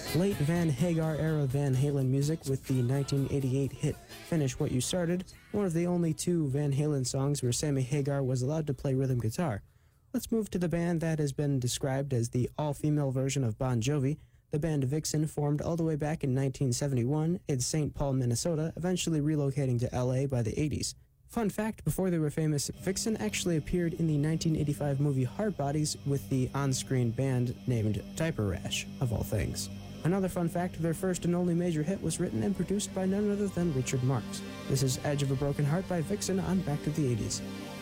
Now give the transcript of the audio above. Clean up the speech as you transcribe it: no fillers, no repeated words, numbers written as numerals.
Late Van Hagar era Van Halen music with the 1988 hit Finish What You Started, one of the only two Van Halen songs where Sammy Hagar was allowed to play rhythm guitar. Let's move to the band that has been described as the all-female version of Bon Jovi. The band Vixen formed all the way back in 1971 in St. Paul, Minnesota, eventually relocating to LA by the 80s. Fun fact, before they were famous, Vixen actually appeared in the 1985 movie Hard Bodies with the on-screen band named Diaper Rash, of all things. Another fun fact, their first and only major hit was written and produced by none other than Richard Marx. This is Edge of a Broken Heart by Vixen on Back to the 80s.